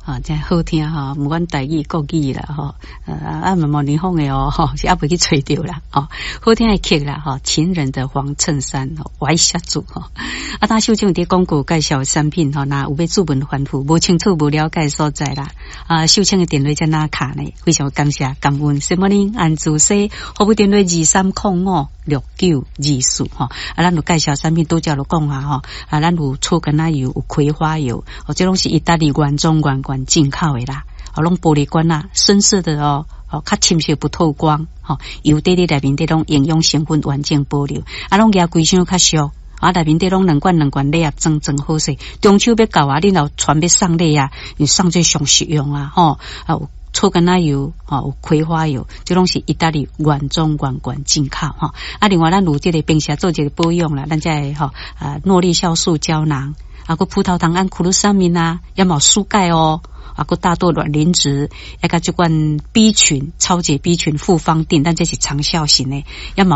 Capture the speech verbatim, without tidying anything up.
啊，真好听哈，不管台语国语啦哈，呃啊毛毛年风的哦哈，是也未去吹掉啦哦，好听的曲啦哈，情人的黄衬衫哦，歪下组哈，啊，他秀清伫广告介绍产品哈，那有要注文反复，无清楚无了解所在啦，啊，秀清的电话在哪卡呢？非常感谢感恩，什么呢？按自西服务电话二三零五六九二四哈，啊，咱有介绍产品都叫做讲啊哈，啊，咱有醋橄榄油，有葵花油，哦，这拢是意大利原装原罐进口的啦，哦，拢玻璃罐啊，深色的哦，哦，较深色不透光，哦，油底里内面这种营养成分完整保留，啊，拢价规箱较俗，啊，内面这种两罐两罐礼啊，真真好势，中秋要到啊，你老传要送礼啊，你送最上实用啊，吼，啊。醋橄榄油，吼、哦、有葵花油，这拢是意大利原装原罐进口吼、哦。啊，另外咱有这个并且做这个保养啦，咱在吼啊诺丽酵素胶囊，啊个葡萄糖胺库鲁沙明啊，也冇疏钙哦，啊个大豆卵磷脂，一个这款 B 群超解 B 群复方定，但这是长效型的，也冇。